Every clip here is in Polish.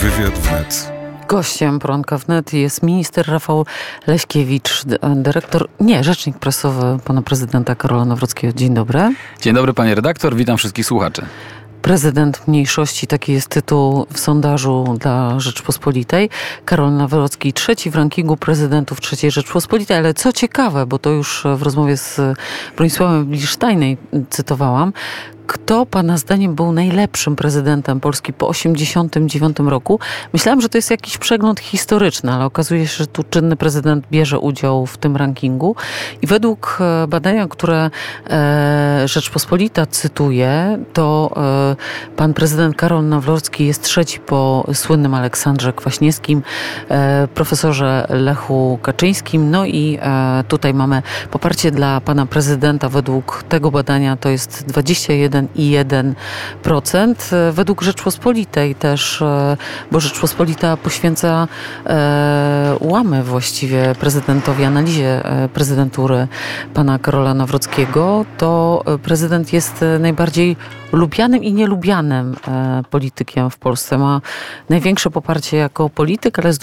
Wywiad wnet. Gościem Poranka Wnet jest minister Rafał Leśkiewicz, rzecznik prasowy pana prezydenta Karola Nawrockiego. Dzień dobry. Dzień dobry, panie redaktor, witam wszystkich słuchaczy. Prezydent mniejszości, taki jest tytuł w sondażu dla Rzeczpospolitej. Karol Nawrocki, trzeci w rankingu prezydentów III Rzeczpospolitej, ale co ciekawe, bo to już w rozmowie z Bronisławem Bilsztajnem cytowałam, kto pana zdaniem był najlepszym prezydentem Polski po 1989 roku? Myślałam, że to jest jakiś przegląd historyczny, ale okazuje się, że tu czynny prezydent bierze udział w tym rankingu. I według badania, które Rzeczpospolita cytuje, to pan prezydent Karol Nawrocki jest trzeci po słynnym Aleksandrze Kwaśniewskim, profesorze Lechu Kaczyńskim. No i tutaj mamy poparcie dla pana prezydenta. Według tego badania to jest 21,1%. Według Rzeczpospolitej też, bo Rzeczpospolita poświęca łamy właściwie prezydentowi, analizie prezydentury pana Karola Nawrockiego, to prezydent jest najbardziej lubianym i nielubianym politykiem w Polsce. Ma największe poparcie jako polityk, ale z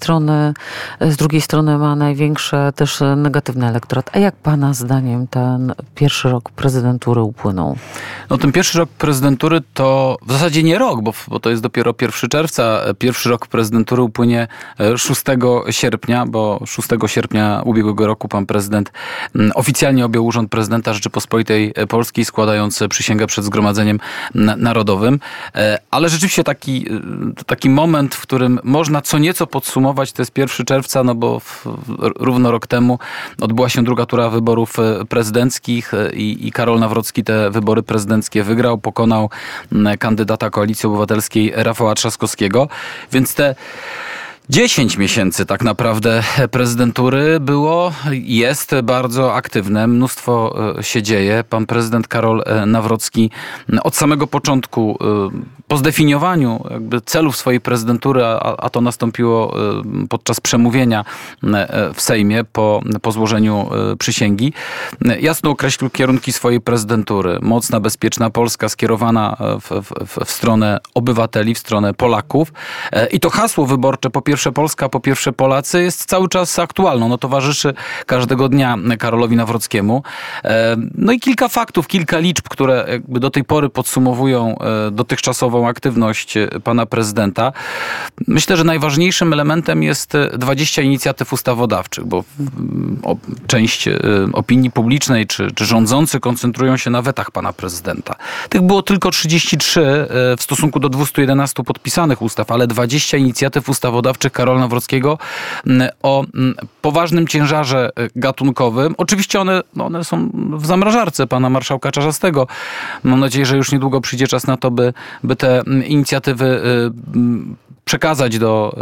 drugiej strony ma największe też negatywny elektorat. A jak pana zdaniem ten pierwszy rok prezydentury upłynął? No ten pierwszy rok prezydentury to w zasadzie nie rok, bo to jest dopiero 1 czerwca. Pierwszy rok prezydentury upłynie 6 sierpnia, bo 6 sierpnia ubiegłego roku pan prezydent oficjalnie objął urząd prezydenta Rzeczypospolitej Polskiej, składając przysięgę przed Zgromadzeniem Narodowym. Ale rzeczywiście taki moment, w którym można co nieco podsumować, to jest 1 czerwca, no bo równo rok temu odbyła się druga tura wyborów prezydenckich i Karol Nawrocki te wybory prezydenckie wygrał, pokonał kandydata Koalicji Obywatelskiej Rafała Trzaskowskiego, więc te 10 miesięcy tak naprawdę prezydentury jest bardzo aktywne. Mnóstwo się dzieje. Pan prezydent Karol Nawrocki od samego początku, po zdefiniowaniu jakby celów swojej prezydentury, a to nastąpiło podczas przemówienia w Sejmie po złożeniu przysięgi, jasno określił kierunki swojej prezydentury. Mocna, bezpieczna Polska skierowana w stronę obywateli, w stronę Polaków. I to hasło wyborcze po pierwsze Polska, po pierwsze Polacy jest cały czas aktualną. No, towarzyszy każdego dnia Karolowi Nawrockiemu. No i kilka faktów, kilka liczb, które jakby do tej pory podsumowują dotychczasową aktywność pana prezydenta. Myślę, że najważniejszym elementem jest 20 inicjatyw ustawodawczych, bo część opinii publicznej czy rządzący koncentrują się na wetach pana prezydenta. Tych było tylko 33 w stosunku do 211 podpisanych ustaw, ale 20 inicjatyw ustawodawczych Karola Nawrockiego o poważnym ciężarze gatunkowym. Oczywiście one są w zamrażarce pana marszałka Czarzastego. Mam nadzieję, że już niedługo przyjdzie czas na to, by te inicjatywy przekazać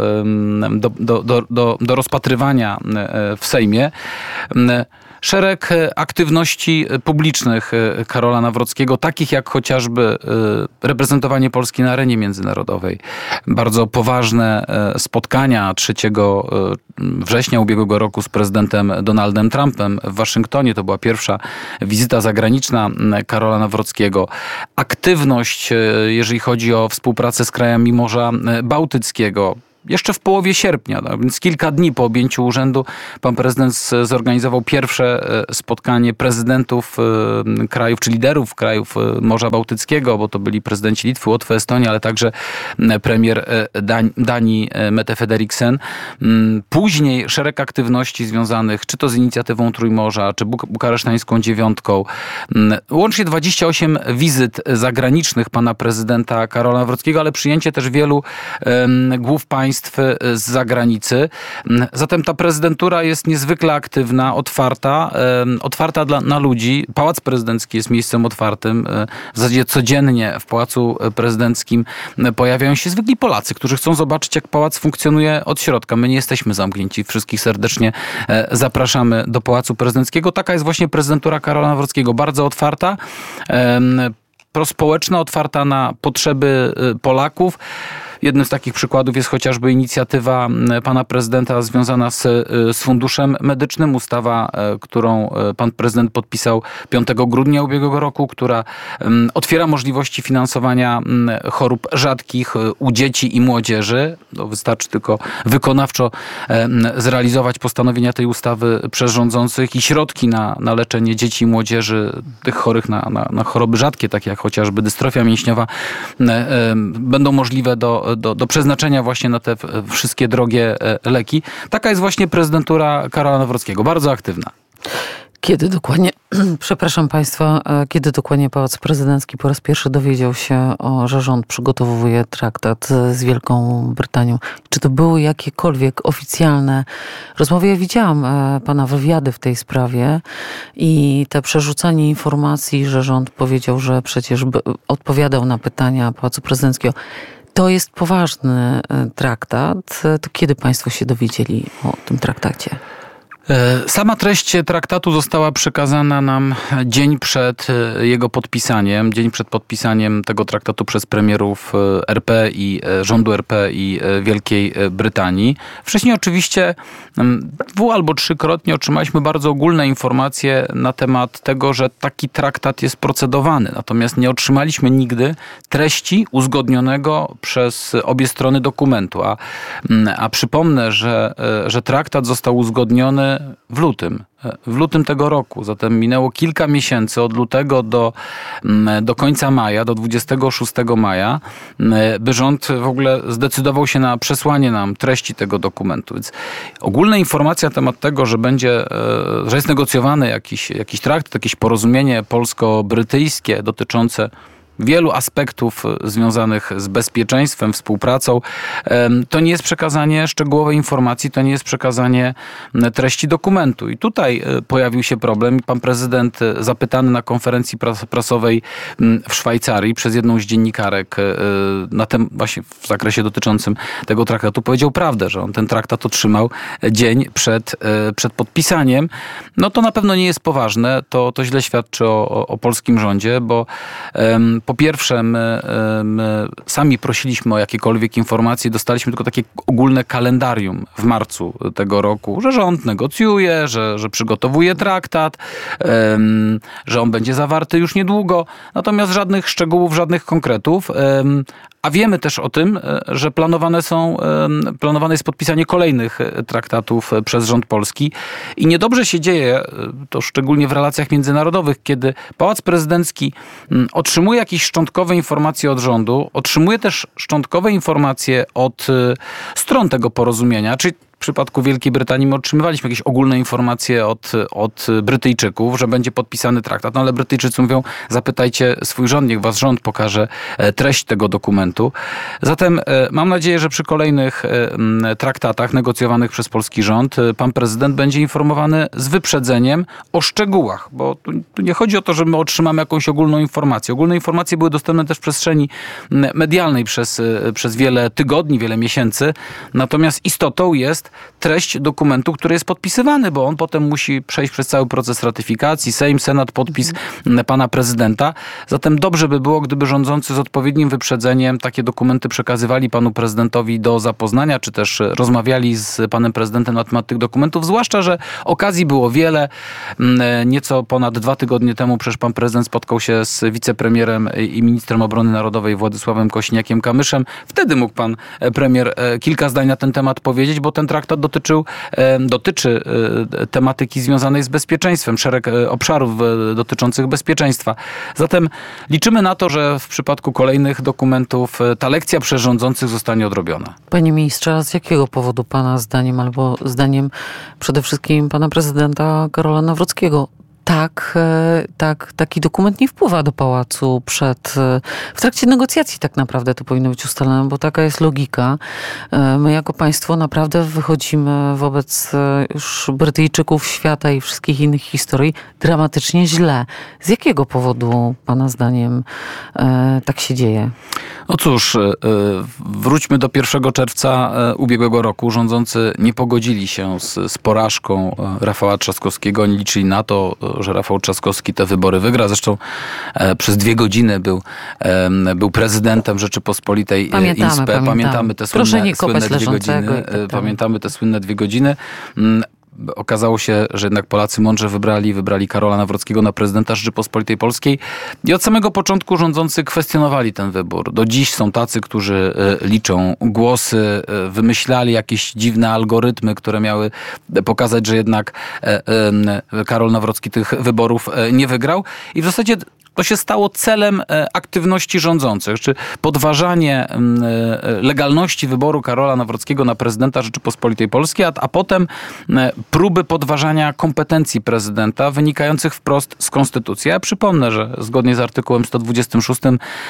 do rozpatrywania w Sejmie. Szereg aktywności publicznych Karola Nawrockiego, takich jak chociażby reprezentowanie Polski na arenie międzynarodowej. Bardzo poważne spotkania 3 września ubiegłego roku z prezydentem Donaldem Trumpem w Waszyngtonie. To była pierwsza wizyta zagraniczna Karola Nawrockiego. Aktywność, jeżeli chodzi o współpracę z krajami Morza Bałtyckiego. Jeszcze w połowie sierpnia, więc kilka dni po objęciu urzędu, pan prezydent zorganizował pierwsze spotkanie prezydentów krajów, czy liderów krajów Morza Bałtyckiego, bo to byli prezydenci Litwy, Łotwy, Estonii, ale także premier Danii Mette Frederiksen. Później szereg aktywności związanych czy to z inicjatywą Trójmorza, czy bukaresztańską dziewiątką. Łącznie 28 wizyt zagranicznych pana prezydenta Karola Nawrockiego, ale przyjęcie też wielu głów państw z zagranicy. Zatem ta prezydentura jest niezwykle aktywna, otwarta na ludzi. Pałac Prezydencki jest miejscem otwartym. W zasadzie codziennie w Pałacu Prezydenckim pojawiają się zwykli Polacy, którzy chcą zobaczyć, jak pałac funkcjonuje od środka. My nie jesteśmy zamknięci. Wszystkich serdecznie zapraszamy do Pałacu Prezydenckiego. Taka jest właśnie prezydentura Karola Nawrockiego. Bardzo otwarta, prospołeczna, otwarta na potrzeby Polaków. Jednym z takich przykładów jest chociażby inicjatywa pana prezydenta związana z funduszem medycznym. Ustawa, którą pan prezydent podpisał 5 grudnia ubiegłego roku, która otwiera możliwości finansowania chorób rzadkich u dzieci i młodzieży. Wystarczy tylko wykonawczo zrealizować postanowienia tej ustawy przez rządzących i środki na leczenie dzieci i młodzieży, tych chorych na choroby rzadkie, takie jak chociażby dystrofia mięśniowa, będą możliwe do przeznaczenia właśnie na te wszystkie drogie leki. Taka jest właśnie prezydentura Karola Nawrockiego. Bardzo aktywna. Kiedy dokładnie, przepraszam Państwa, kiedy dokładnie Pałac Prezydencki po raz pierwszy dowiedział się, że rząd przygotowuje traktat z Wielką Brytanią? Czy to były jakiekolwiek oficjalne rozmowy? Ja widziałam Pana wywiady w tej sprawie i te przerzucanie informacji, że rząd powiedział, że przecież odpowiadał na pytania Pałacu Prezydenckiego. To jest poważny traktat. To kiedy Państwo się dowiedzieli o tym traktacie? Sama treść traktatu została przekazana nam dzień przed jego podpisaniem. Dzień przed podpisaniem tego traktatu przez premierów RP i rządu RP i Wielkiej Brytanii. Wcześniej oczywiście 2 albo 3-krotnie otrzymaliśmy bardzo ogólne informacje na temat tego, że taki traktat jest procedowany. Natomiast nie otrzymaliśmy nigdy treści uzgodnionego przez obie strony dokumentu. A przypomnę, że traktat został uzgodniony w lutym tego roku. Zatem minęło kilka miesięcy od lutego do końca maja, do 26 maja, by rząd w ogóle zdecydował się na przesłanie nam treści tego dokumentu. Więc ogólne informacje na temat tego, że jest negocjowany jakiś traktat, jakieś porozumienie polsko-brytyjskie dotyczące wielu aspektów związanych z bezpieczeństwem, współpracą. To nie jest przekazanie szczegółowej informacji, to nie jest przekazanie treści dokumentu. I tutaj pojawił się problem. Pan prezydent, zapytany na konferencji prasowej w Szwajcarii przez jedną z dziennikarek właśnie w zakresie dotyczącym tego traktatu, powiedział prawdę, że on ten traktat otrzymał dzień przed podpisaniem. No to na pewno nie jest poważne. To źle świadczy o polskim rządzie, bo po pierwsze, my sami prosiliśmy o jakiekolwiek informacje, dostaliśmy tylko takie ogólne kalendarium w marcu tego roku, że rząd negocjuje, że przygotowuje traktat, że on będzie zawarty już niedługo, natomiast żadnych szczegółów, żadnych konkretów. A wiemy też o tym, że planowane jest podpisanie kolejnych traktatów przez rząd polski i niedobrze się dzieje, to szczególnie w relacjach międzynarodowych, kiedy Pałac Prezydencki otrzymuje jakieś szczątkowe informacje od rządu, otrzymuje też szczątkowe informacje od stron tego porozumienia, czyli w przypadku Wielkiej Brytanii my otrzymywaliśmy jakieś ogólne informacje od Brytyjczyków, że będzie podpisany traktat, no ale Brytyjczycy mówią, zapytajcie swój rząd, niech was rząd pokaże treść tego dokumentu. Zatem mam nadzieję, że przy kolejnych traktatach negocjowanych przez polski rząd pan prezydent będzie informowany z wyprzedzeniem o szczegółach, bo tu nie chodzi o to, że my otrzymamy jakąś ogólną informację. Ogólne informacje były dostępne też w przestrzeni medialnej przez wiele tygodni, wiele miesięcy, natomiast istotą jest treść dokumentu, który jest podpisywany, bo on potem musi przejść przez cały proces ratyfikacji, Sejm, Senat, podpis pana prezydenta. Zatem dobrze by było, gdyby rządzący z odpowiednim wyprzedzeniem takie dokumenty przekazywali panu prezydentowi do zapoznania, czy też rozmawiali z panem prezydentem na temat tych dokumentów, zwłaszcza, że okazji było wiele. Nieco ponad 2 tygodnie temu przecież pan prezydent spotkał się z wicepremierem i ministrem obrony narodowej Władysławem Kosiniakiem-Kamyszem. Wtedy mógł pan premier kilka zdań na ten temat powiedzieć, bo ten traktat dotyczy tematyki związanej z bezpieczeństwem, szereg obszarów dotyczących bezpieczeństwa. Zatem liczymy na to, że w przypadku kolejnych dokumentów ta lekcja przez rządzących zostanie odrobiona. Panie ministrze, z jakiego powodu pana zdaniem, albo zdaniem przede wszystkim pana prezydenta Karola Nawrockiego, taki dokument nie wpływa do pałacu w trakcie negocjacji tak naprawdę to powinno być ustalone, bo taka jest logika. My jako państwo naprawdę wychodzimy wobec już Brytyjczyków, świata i wszystkich innych historii dramatycznie źle. Z jakiego powodu pana zdaniem tak się dzieje? No cóż, wróćmy do 1 czerwca ubiegłego roku. Rządzący nie pogodzili się z porażką Rafała Trzaskowskiego. Oni liczyli na to, że Rafał Trzaskowski te wybory wygra. Zresztą przez 2 godziny był prezydentem Rzeczypospolitej INSPE. Pamiętamy te słynne 2 godziny. Pamiętamy te słynne 2 godziny. Okazało się, że jednak Polacy mądrze wybrali Karola Nawrockiego na prezydenta Rzeczypospolitej Polskiej i od samego początku rządzący kwestionowali ten wybór. Do dziś są tacy, którzy liczą głosy, wymyślali jakieś dziwne algorytmy, które miały pokazać, że jednak Karol Nawrocki tych wyborów nie wygrał i w zasadzie to się stało celem aktywności rządzących, czy podważanie legalności wyboru Karola Nawrockiego na prezydenta Rzeczypospolitej Polskiej, a potem próby podważania kompetencji prezydenta wynikających wprost z Konstytucji. Ja przypomnę, że zgodnie z artykułem 126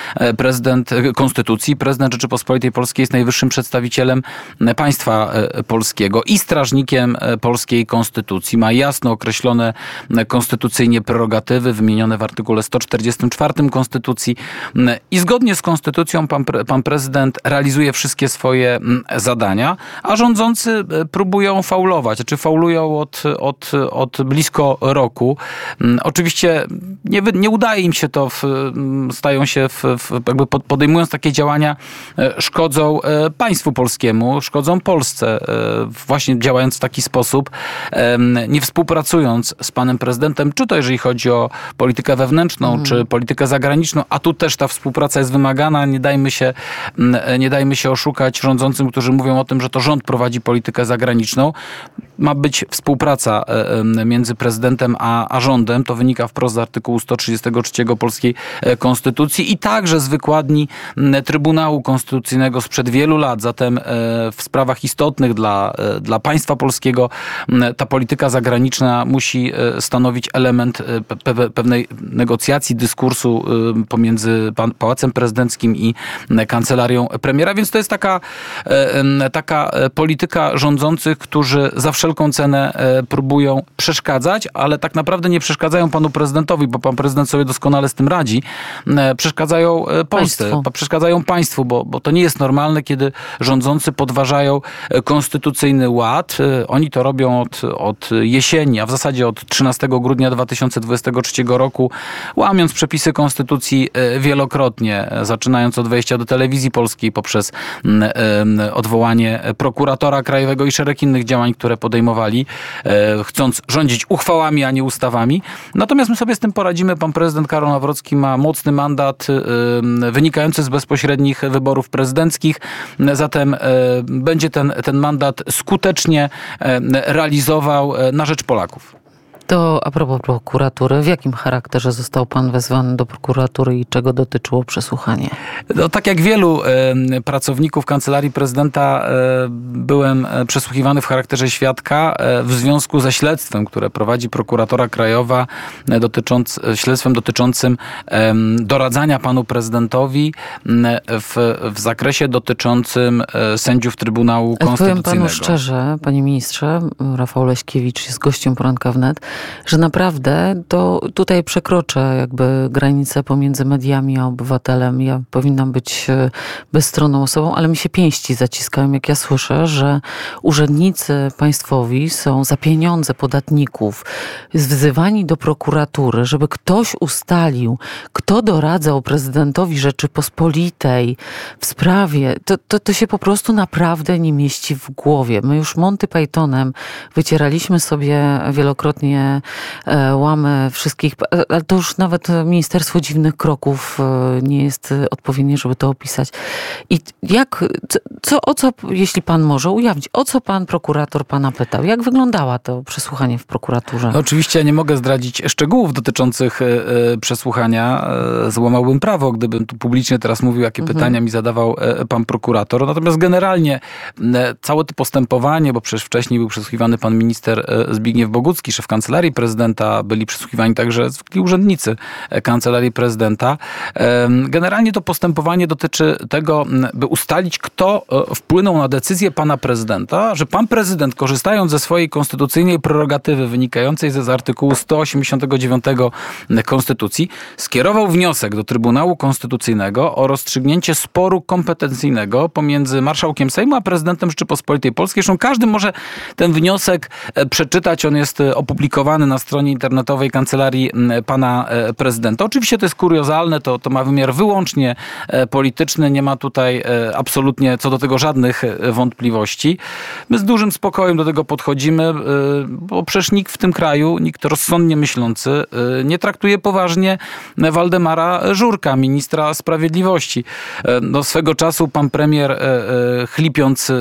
Konstytucji prezydent Rzeczypospolitej Polskiej jest najwyższym przedstawicielem państwa polskiego i strażnikiem polskiej konstytucji. Ma jasno określone konstytucyjnie prerogatywy wymienione w artykule 144 Konstytucji i zgodnie z Konstytucją pan prezydent realizuje wszystkie swoje zadania, a rządzący próbują faulować, znaczy faulują od blisko roku. Oczywiście nie udaje im się to, stają się, jakby podejmując takie działania, szkodzą państwu polskiemu, szkodzą Polsce, właśnie działając w taki sposób, nie współpracując z panem prezydentem, czy to jeżeli chodzi o politykę wewnętrzną, czy politykę zagraniczną, a tu też ta współpraca jest wymagana. Nie dajmy się oszukać rządzącym, którzy mówią o tym, że to rząd prowadzi politykę zagraniczną. Ma być współpraca między prezydentem a rządem. To wynika wprost z artykułu 133 polskiej konstytucji i także z wykładni Trybunału Konstytucyjnego sprzed wielu lat. Zatem w sprawach istotnych dla państwa polskiego ta polityka zagraniczna musi stanowić element pewnej negocjacji, dyskursu pomiędzy Pałacem Prezydenckim i kancelarią premiera. Więc to jest taka polityka rządzących, którzy za wszelką cenę próbują przeszkadzać, ale tak naprawdę nie przeszkadzają panu prezydentowi, bo pan prezydent sobie doskonale z tym radzi. Przeszkadzają Polsce, przeszkadzają państwu, bo to nie jest normalne, kiedy rządzący podważają konstytucyjny ład. Oni to robią od jesieni, a w zasadzie od 13 grudnia 2023 roku, łamiąc przepisy konstytucji wielokrotnie, zaczynając od wejścia do telewizji polskiej poprzez odwołanie prokuratora krajowego i szereg innych działań, które podejmowali, chcąc rządzić uchwałami, a nie ustawami. Natomiast my sobie z tym poradzimy. Pan prezydent Karol Nawrocki ma mocny mandat wynikający z bezpośrednich wyborów prezydenckich. Zatem będzie ten mandat skutecznie realizował na rzecz Polaków. To a propos prokuratury, w jakim charakterze został pan wezwany do prokuratury i czego dotyczyło przesłuchanie? No, tak jak wielu pracowników Kancelarii Prezydenta byłem przesłuchiwany w charakterze świadka w związku ze śledztwem, które prowadzi prokuratora krajowa, śledztwem dotyczącym doradzania panu prezydentowi w zakresie dotyczącym sędziów Trybunału Konstytucyjnego. Powiem panu szczerze, panie ministrze, Rafał Leśkiewicz jest gościem poranka wnet, że naprawdę to tutaj przekroczę jakby granicę pomiędzy mediami a obywatelem. Ja powinnam być bezstronną osobą, ale mi się pięści zaciskają, jak ja słyszę, że urzędnicy państwowi są za pieniądze podatników wzywani do prokuratury, żeby ktoś ustalił, kto doradzał prezydentowi Rzeczypospolitej w sprawie. To się po prostu naprawdę nie mieści w głowie. My już Monty Pythonem wycieraliśmy sobie wielokrotnie łamy wszystkich, ale to już nawet Ministerstwo Dziwnych Kroków nie jest odpowiednie, żeby to opisać. I jeśli pan może ujawnić, o co pan prokurator pana pytał? Jak wyglądało to przesłuchanie w prokuraturze? No, oczywiście ja nie mogę zdradzić szczegółów dotyczących przesłuchania. Złamałbym prawo, gdybym tu publicznie teraz mówił, jakie pytania mi zadawał pan prokurator. Natomiast generalnie całe to postępowanie, bo przecież wcześniej był przesłuchiwany pan minister Zbigniew Bogucki, szef Kancelarii Prezydenta, byli przesłuchiwani także zwykli urzędnicy Kancelarii Prezydenta. Generalnie to postępowanie dotyczy tego, by ustalić, kto wpłynął na decyzję pana prezydenta, że pan prezydent, korzystając ze swojej konstytucyjnej prerogatywy wynikającej z artykułu 189 Konstytucji, skierował wniosek do Trybunału Konstytucyjnego o rozstrzygnięcie sporu kompetencyjnego pomiędzy marszałkiem Sejmu a prezydentem Rzeczypospolitej Polskiej. Zresztą każdy może ten wniosek przeczytać, on jest opublikowany opublikowany na stronie internetowej Kancelarii pana prezydenta. Oczywiście to jest kuriozalne, to ma wymiar wyłącznie polityczny, nie ma tutaj absolutnie co do tego żadnych wątpliwości. My z dużym spokojem do tego podchodzimy, bo przecież nikt w tym kraju, nikt rozsądnie myślący nie traktuje poważnie Waldemara Żurka, ministra sprawiedliwości. Do swego czasu pan premier, chlipiąc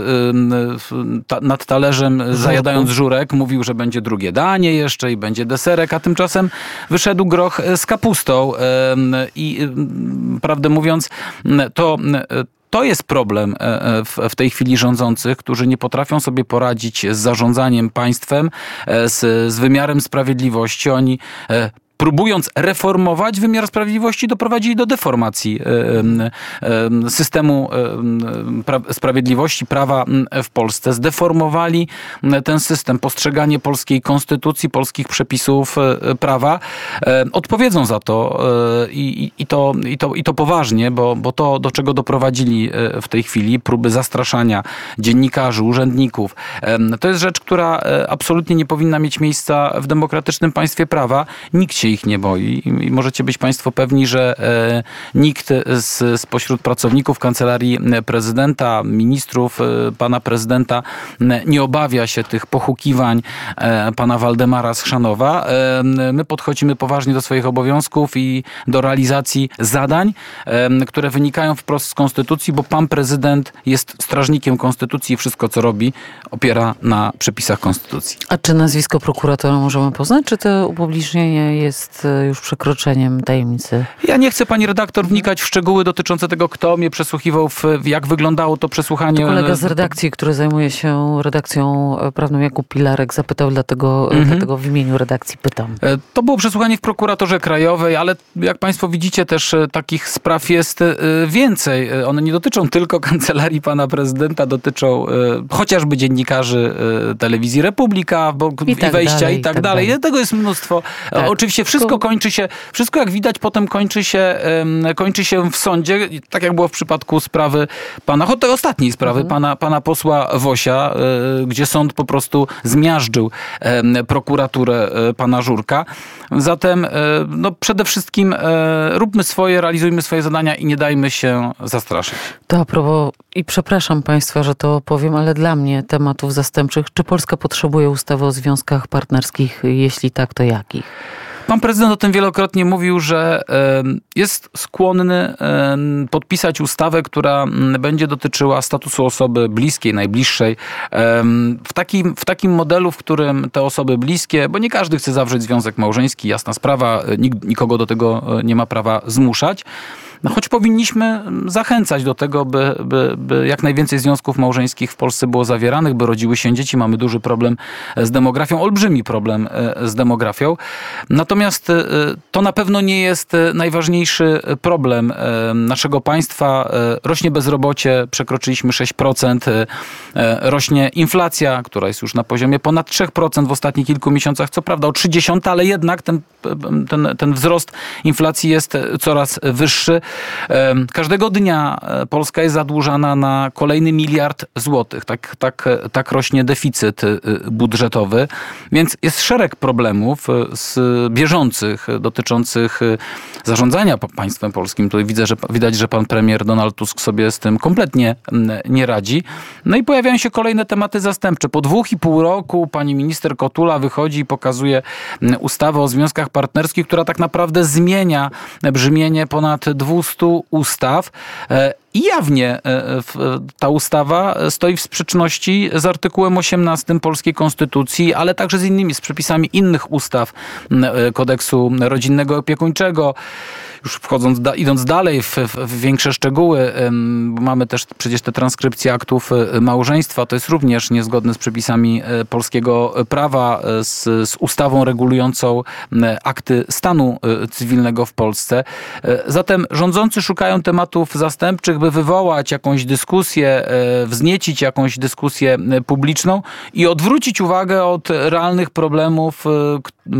nad talerzem, zajadając żurek, mówił, że będzie drugie danie jeszcze i będzie deserek, a tymczasem wyszedł groch z kapustą i prawdę mówiąc, to jest problem w tej chwili rządzących, którzy nie potrafią sobie poradzić z zarządzaniem państwem, z wymiarem sprawiedliwości. Oni próbując reformować wymiar sprawiedliwości, doprowadzili do deformacji systemu sprawiedliwości, prawa w Polsce. Zdeformowali ten system, postrzeganie polskiej konstytucji, polskich przepisów prawa. Odpowiedzą za to i to poważnie, bo to, do czego doprowadzili w tej chwili, próby zastraszania dziennikarzy, urzędników, to jest rzecz, która absolutnie nie powinna mieć miejsca w demokratycznym państwie prawa. Nikt się ich nie boi i możecie być państwo pewni, że nikt spośród pracowników Kancelarii Prezydenta, ministrów pana prezydenta nie obawia się tych pohukiwań pana Waldemara z Chrzanowa. My podchodzimy poważnie do swoich obowiązków i do realizacji zadań, które wynikają wprost z Konstytucji, bo pan prezydent jest strażnikiem Konstytucji i wszystko, co robi, opiera na przepisach Konstytucji. A czy nazwisko prokuratora możemy poznać, czy to upublicznienie jest już przekroczeniem tajemnicy? Ja nie chcę, pani redaktor, wnikać w szczegóły dotyczące tego, kto mnie przesłuchiwał, jak wyglądało to przesłuchanie. To kolega z redakcji, który zajmuje się redakcją prawną, Jakub Pilarek, zapytał, dlatego w imieniu redakcji pytam. To było przesłuchanie w prokuraturze krajowej, ale jak państwo widzicie, też takich spraw jest więcej. One nie dotyczą tylko Kancelarii pana prezydenta, dotyczą chociażby dziennikarzy telewizji Republika i wejścia i tak dalej. Tego jest mnóstwo. Tak. Oczywiście wszystko kończy się, wszystko jak widać potem kończy się w sądzie, tak jak było w przypadku sprawy tej ostatniej sprawy, pana posła Wosia, gdzie sąd po prostu zmiażdżył prokuraturę pana Żurka. Zatem przede wszystkim róbmy swoje, realizujmy swoje zadania i nie dajmy się zastraszyć. To a propos, i przepraszam państwa, że to powiem, ale dla mnie tematów zastępczych. Czy Polska potrzebuje ustawy o związkach partnerskich? Jeśli tak, to jakich? Pan prezydent o tym wielokrotnie mówił, że jest skłonny podpisać ustawę, która będzie dotyczyła statusu osoby bliskiej, najbliższej. W takim modelu, w którym te osoby bliskie, bo nie każdy chce zawrzeć związek małżeński, jasna sprawa, nikogo do tego nie ma prawa zmuszać. Choć powinniśmy zachęcać do tego, by jak najwięcej związków małżeńskich w Polsce było zawieranych, by rodziły się dzieci. Mamy duży problem z demografią, olbrzymi problem z demografią. Natomiast to na pewno nie jest najważniejszy problem naszego państwa. Rośnie bezrobocie, przekroczyliśmy 6%. Rośnie inflacja, która jest już na poziomie ponad 3% w ostatnich kilku miesiącach. Co prawda o 0,3, ale jednak ten wzrost inflacji jest coraz wyższy. Każdego dnia Polska jest zadłużana na kolejny 1 miliard złotych. Tak rośnie deficyt budżetowy. Więc jest szereg problemów bieżących dotyczących zarządzania państwem polskim. Tutaj widać, że pan premier Donald Tusk sobie z tym kompletnie nie radzi. No i pojawiają się kolejne tematy zastępcze. Po 2,5 roku pani minister Kotula wychodzi i pokazuje ustawę o związkach partnerskich, która tak naprawdę zmienia brzmienie ponad 200 ustaw. I jawnie ta ustawa stoi w sprzeczności z artykułem 18 polskiej konstytucji, ale także z przepisami innych ustaw, kodeksu rodzinnego i opiekuńczego. Już idąc dalej w większe szczegóły, mamy też przecież te transkrypcje aktów małżeństwa. To jest również niezgodne z przepisami polskiego prawa, z ustawą regulującą akty stanu cywilnego w Polsce. Zatem rządzący szukają tematów zastępczych, by wywołać jakąś dyskusję, wzniecić jakąś dyskusję publiczną i odwrócić uwagę od realnych problemów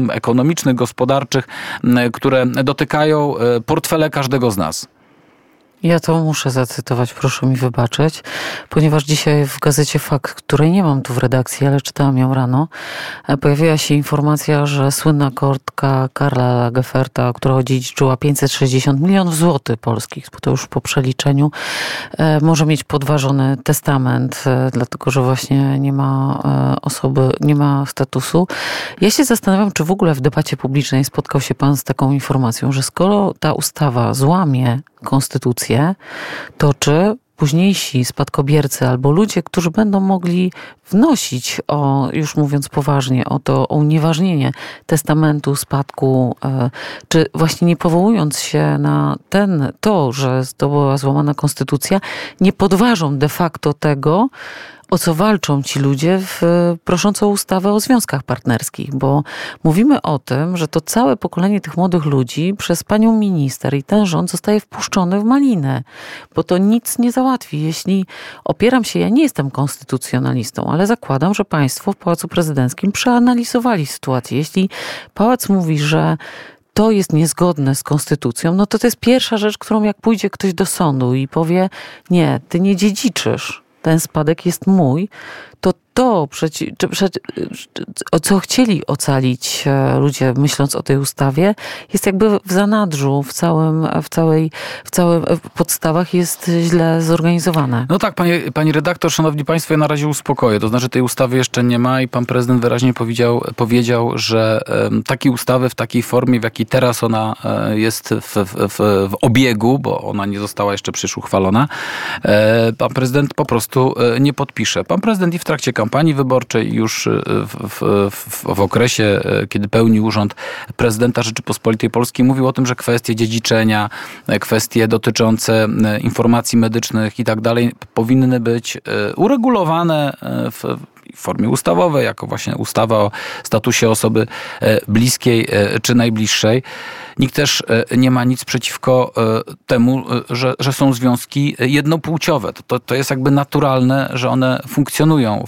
ekonomicznych, gospodarczych, które dotykają portfele każdego z nas. Ja to muszę zacytować, proszę mi wybaczyć, ponieważ dzisiaj w gazecie Fakt, której nie mam tu w redakcji, ale czytałam ją rano, pojawiła się informacja, że słynna kotka Karla Lagerfelda, która odziedziczyła 560 milionów złotych polskich, bo to już po przeliczeniu, może mieć podważony testament, dlatego że właśnie nie ma osoby, nie ma statusu. Ja się zastanawiam, czy w ogóle w debacie publicznej spotkał się pan z taką informacją, że skoro ta ustawa złamie konstytucję, to czy późniejsi spadkobiercy albo ludzie, którzy będą mogli wnosić o, już mówiąc poważnie, o unieważnienie testamentu, spadku, czy właśnie nie powołując się na to, że to była złamana konstytucja, nie podważą de facto tego, o co walczą ci ludzie, prosząc o ustawę o związkach partnerskich, bo mówimy o tym, że to całe pokolenie tych młodych ludzi przez panią minister i ten rząd zostaje wpuszczony w malinę, bo to nic nie załatwi. Jeśli opieram się, ja nie jestem konstytucjonalistą, ale zakładam, że państwo w Pałacu Prezydenckim przeanalizowali sytuację. Jeśli pałac mówi, że to jest niezgodne z konstytucją, no to jest pierwsza rzecz, którą jak pójdzie ktoś do sądu i powie, nie, ty nie dziedziczysz, ten spadek jest mój, o co chcieli ocalić ludzie, myśląc o tej ustawie, jest jakby w zanadrzu, w podstawach jest źle zorganizowane. No tak, pani redaktor, szanowni państwo, ja na razie uspokoję. To znaczy tej ustawy jeszcze nie ma i pan prezydent wyraźnie powiedział, że takiej ustawy w takiej formie, w jakiej teraz ona jest w obiegu, bo ona nie została jeszcze przecież uchwalona, pan prezydent po prostu nie podpisze. Pan prezydent i w trakcie kampanii wyborczej, już w okresie, kiedy pełni urząd prezydenta Rzeczypospolitej Polskiej, mówił o tym, że kwestie dziedziczenia, kwestie dotyczące informacji medycznych i tak dalej powinny być uregulowane w formie ustawowej, jako właśnie ustawa o statusie osoby bliskiej czy najbliższej. Nikt też nie ma nic przeciwko temu, że są związki jednopłciowe. To jest jakby naturalne, że one funkcjonują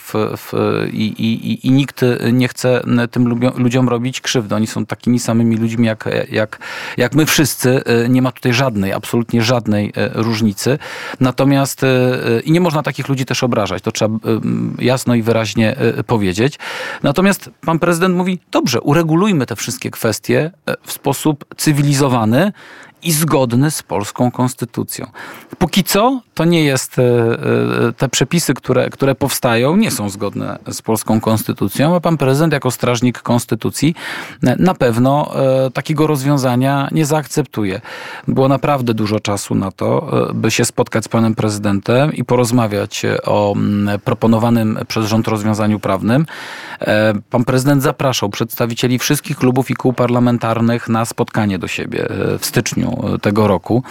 i nikt nie chce tym ludziom robić krzywdy. Oni są takimi samymi ludźmi jak my wszyscy. Nie ma tutaj absolutnie żadnej różnicy. Natomiast i nie można takich ludzi też obrażać. To trzeba jasno i wyraźnie powiedzieć. Natomiast pan prezydent mówi, dobrze, uregulujmy te wszystkie kwestie w sposób cywilizowany i zgodny z polską konstytucją. Póki co to nie jest, te przepisy, które powstają, nie są zgodne z polską konstytucją, a pan prezydent jako strażnik konstytucji na pewno takiego rozwiązania nie zaakceptuje. Było naprawdę dużo czasu na to, by się spotkać z panem prezydentem i porozmawiać o proponowanym przez rząd rozwiązaniu prawnym. Pan prezydent zapraszał przedstawicieli wszystkich klubów i kół parlamentarnych na spotkanie do siebie w styczniu tego roku.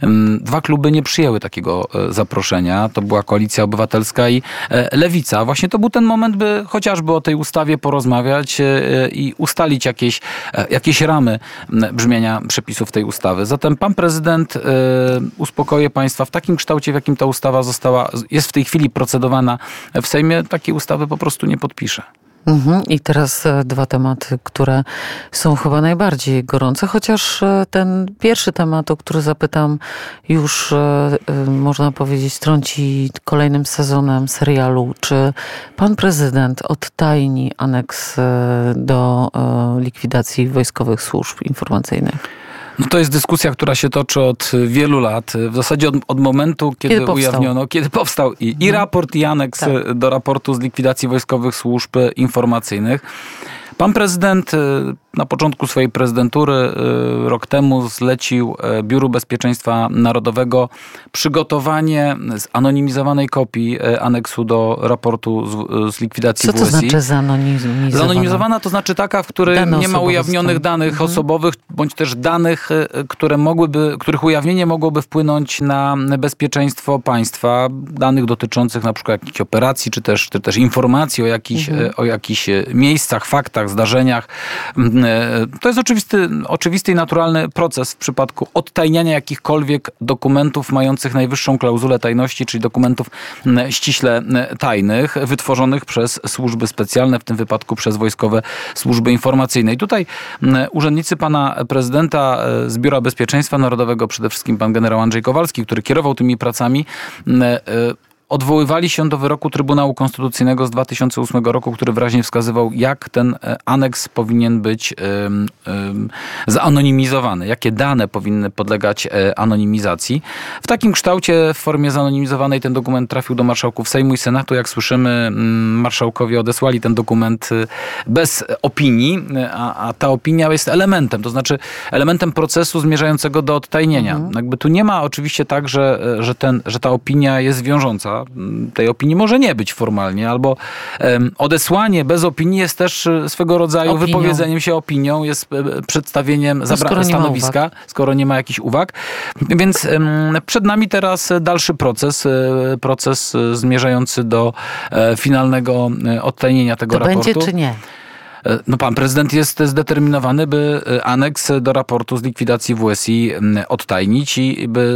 2 kluby nie przyjęły takiego zaproszenia. To była Koalicja Obywatelska i Lewica. Właśnie to był ten moment, by chociażby o tej ustawie porozmawiać i ustalić jakieś ramy brzmienia przepisów tej ustawy. Zatem pan prezydent, uspokoję państwa, w takim kształcie, w jakim ta ustawa jest w tej chwili procedowana w Sejmie, takiej ustawy po prostu nie podpisze. I teraz 2 tematy, które są chyba najbardziej gorące, chociaż ten pierwszy temat, o który zapytam, już można powiedzieć trąci kolejnym sezonem serialu. Czy pan prezydent odtajni aneks do likwidacji wojskowych służb informacyjnych? No to jest dyskusja, która się toczy od wielu lat. W zasadzie od momentu, kiedy powstał i raport, i aneks do raportu z likwidacji wojskowych służb informacyjnych. Pan prezydent na początku swojej prezydentury rok temu zlecił Biuru Bezpieczeństwa Narodowego przygotowanie zanonimizowanej kopii aneksu do raportu z likwidacji WSI. Co to znaczy zanonimizowana? Zanonimizowana to znaczy taka, w której nie ma ujawnionych danych osobowych, bądź też danych, których ujawnienie mogłoby wpłynąć na bezpieczeństwo państwa, danych dotyczących na przykład jakichś operacji, czy też informacji o jakichś miejscach, faktach, faktach, zdarzeniach. To jest oczywisty i naturalny proces w przypadku odtajniania jakichkolwiek dokumentów mających najwyższą klauzulę tajności, czyli dokumentów ściśle tajnych, wytworzonych przez służby specjalne, w tym wypadku przez wojskowe służby informacyjne. I tutaj urzędnicy pana prezydenta z Biura Bezpieczeństwa Narodowego, przede wszystkim pan generał Andrzej Kowalski, który kierował tymi pracami, odwoływali się do wyroku Trybunału Konstytucyjnego z 2008 roku, który wyraźnie wskazywał, jak ten aneks powinien być zanonimizowany, jakie dane powinny podlegać anonimizacji. W takim kształcie, w formie zanonimizowanej ten dokument trafił do marszałków Sejmu i Senatu. Jak słyszymy, marszałkowie odesłali ten dokument bez opinii, a ta opinia jest elementem, to znaczy elementem procesu zmierzającego do odtajnienia. Jakby tu nie ma oczywiście tak, że ta opinia jest wiążąca. Tej opinii może nie być formalnie, albo odesłanie bez opinii jest też swego rodzaju wypowiedzeniem się opinią, jest przedstawieniem stanowiska, skoro nie ma jakichś uwag. Więc przed nami teraz dalszy proces zmierzający do finalnego odtajnienia tego raportu. Będzie czy nie? No, pan prezydent jest zdeterminowany, by aneks do raportu z likwidacji WSI odtajnić i by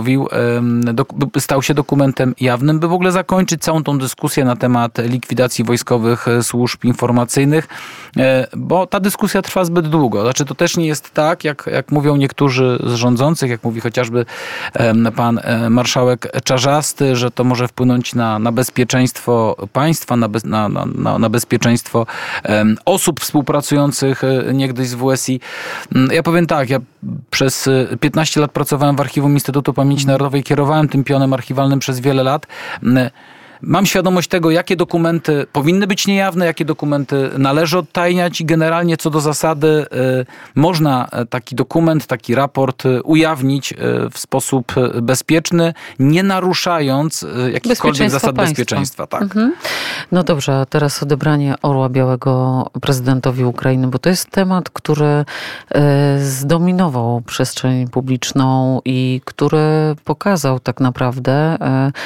stał się dokumentem jawnym, by w ogóle zakończyć całą tą dyskusję na temat likwidacji wojskowych służb informacyjnych, bo ta dyskusja trwa zbyt długo. Znaczy, to też nie jest tak, jak mówią niektórzy z rządzących, jak mówi chociażby pan marszałek Czarzasty, że to może wpłynąć na bezpieczeństwo państwa, na bezpieczeństwo osób współpracujących niegdyś z WSI. Ja powiem tak, ja przez 15 lat pracowałem w Archiwum Instytutu Pamięci Narodowej, kierowałem tym pionem archiwalnym przez wiele lat. Mam świadomość tego, jakie dokumenty powinny być niejawne, jakie dokumenty należy odtajniać i generalnie co do zasady można taki dokument, taki raport ujawnić w sposób bezpieczny, nie naruszając jakichkolwiek zasad bezpieczeństwa. Tak. No dobrze, a teraz odebranie Orła Białego prezydentowi Ukrainy, bo to jest temat, który zdominował przestrzeń publiczną i który pokazał tak naprawdę,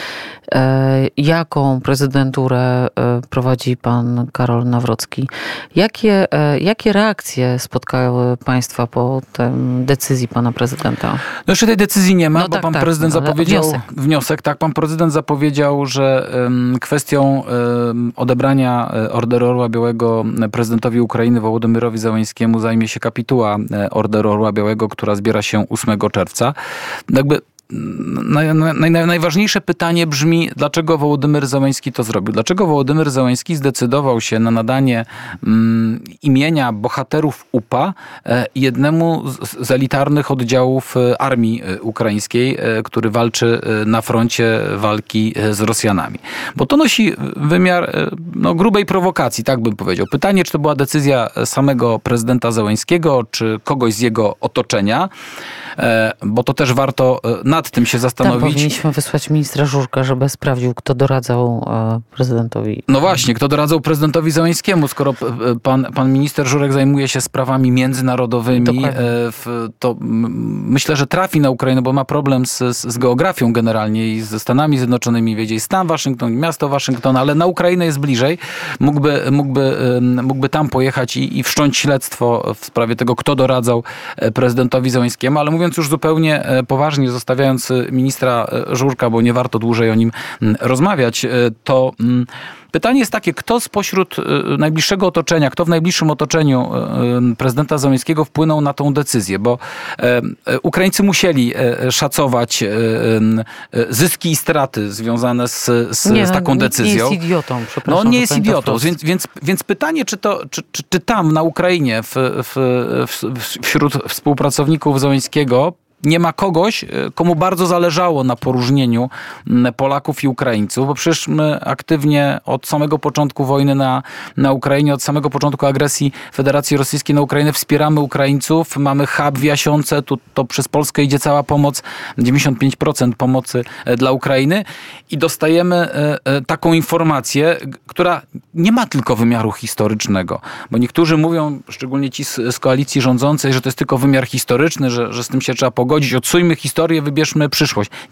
jaką prezydenturę prowadzi pan Karol Nawrocki. Jakie reakcje spotkały państwa po tej decyzji pana prezydenta? No jeszcze tej decyzji nie ma, bo pan prezydent zapowiedział wniosek. Tak, pan prezydent zapowiedział, że kwestią odebrania Orderu Orła Białego prezydentowi Ukrainy Wołodymyrowi Zełenskiemu zajmie się kapituła Orderu Orła Białego, która zbiera się 8 czerwca. Jakby najważniejsze pytanie brzmi, dlaczego Wołodymyr Zełenski to zrobił? Dlaczego Wołodymyr Zełenski zdecydował się na nadanie imienia bohaterów UPA jednemu z elitarnych oddziałów armii ukraińskiej, który walczy na froncie walki z Rosjanami? Bo to nosi wymiar grubej prowokacji, tak bym powiedział. Pytanie, czy to była decyzja samego prezydenta Zełenskiego, czy kogoś z jego otoczenia, bo to też warto nad tym się zastanowić. Tam powinniśmy wysłać ministra Żurka, żeby sprawdził, kto doradzał prezydentowi. No właśnie, kto doradzał prezydentowi Zełenskiemu, skoro pan minister Żurek zajmuje się sprawami międzynarodowymi, to myślę, że trafi na Ukrainę, bo ma problem z geografią generalnie i ze Stanami Zjednoczonymi, wiedzieć stan Waszyngton, miasto Waszyngton, ale na Ukrainę jest bliżej. Mógłby tam pojechać i wszcząć śledztwo w sprawie tego, kto doradzał prezydentowi Zełenskiemu, ale mówiąc już zupełnie poważnie, zostawiając ministra Żurka, bo nie warto dłużej o nim rozmawiać, to pytanie jest takie, kto spośród najbliższego otoczenia, kto w najbliższym otoczeniu prezydenta Zełenskiego wpłynął na tą decyzję, bo Ukraińcy musieli szacować zyski i straty związane z taką decyzją. Nie jest idiotą, przepraszam. No nie jest idiotą, więc pytanie, czy tam na Ukrainie wśród współpracowników Zełenskiego nie ma kogoś, komu bardzo zależało na poróżnieniu Polaków i Ukraińców, bo przecież my aktywnie od samego początku wojny na Ukrainie, od samego początku agresji Federacji Rosyjskiej na Ukrainę wspieramy Ukraińców. Mamy hub w Jasionce, to przez Polskę idzie cała pomoc, 95% pomocy dla Ukrainy i dostajemy taką informację, która nie ma tylko wymiaru historycznego, bo niektórzy mówią, szczególnie ci z koalicji rządzącej, że to jest tylko wymiar historyczny, że z tym się trzeba pogodzić. Odsujmy historię, wybierzmy przyszłość.